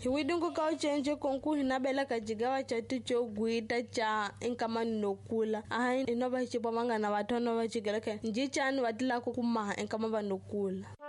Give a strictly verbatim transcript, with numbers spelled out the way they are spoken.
Hiwidungu ka uchenje konku hinabela ka jigawa cha tucho guita cha enkama nokula. Aha inoba hichipo manga na watono wa chigeleke. Njichani watila kukumaha enkama ba nokula.